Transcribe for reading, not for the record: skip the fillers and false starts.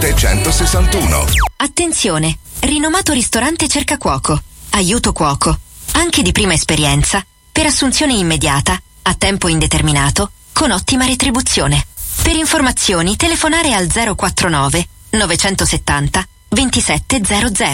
161. Attenzione! Rinomato ristorante cerca cuoco. Aiuto cuoco. Anche di prima esperienza. Per assunzione immediata, a tempo indeterminato, con ottima retribuzione. Per informazioni telefonare al 049 970 2700.